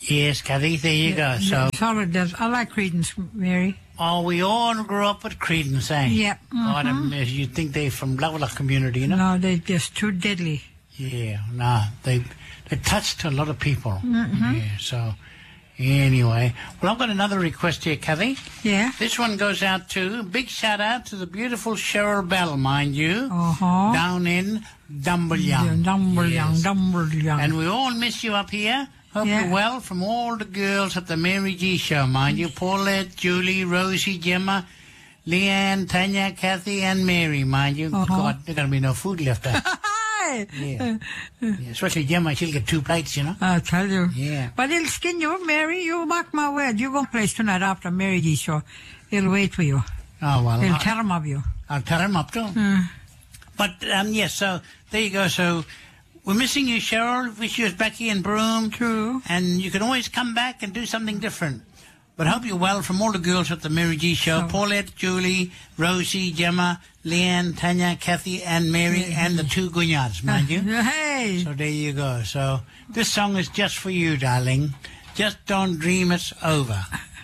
Yes, Kathy, there you go. So, Solid does. I like Creedence, Mary. oh, we all grew up with Creedence, eh? Yep. God, you'd think they're from Lovelock community, you know? No, they're just too deadly. Yeah, no, they touched a lot of people. Yeah, so anyway, well, I've got another request here, Kathy. Yeah. This one goes out to, big shout out to the beautiful Cheryl Bell, mind you, down in Dumbleyung. Dumbleyung. And we all miss you up here. Hope Yeah. you're well, from all the girls at the Mary G Show, mind you. Paulette, Julie, Rosie, Gemma, Leanne, Tanya, Kathy, and Mary, mind you. God, there's going to be no food left there. Yeah. Especially Gemma, she'll get 2 plates, you know. I'll tell you. Yeah. But it'll skin you, Mary. You mark my word. You go place tonight after Mary G show. He'll wait for you. Oh, well. He'll tear him of you. I'll tear him up, too. But, yes, so there you go. So we're missing you, Cheryl. Wish you was Becky and Broome. True. And you can always come back and do something different. But hope you're well, from all the girls at the Mary G Show. Paulette, Julie, Rosie, Gemma, Leanne, Tanya, Kathy, and Mary, and the 2 Gunyards, mind you. Hey. So there you go. So this song is just for you, darling. Just don't dream it's over.